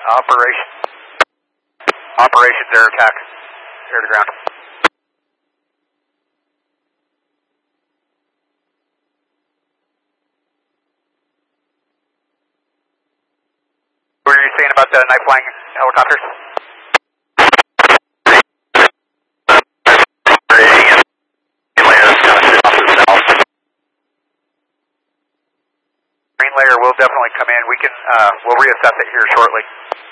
Operations air attack. Air to ground. What were you saying about the night flying helicopters? Green layer will definitely come in. We can, we'll reassess it here shortly.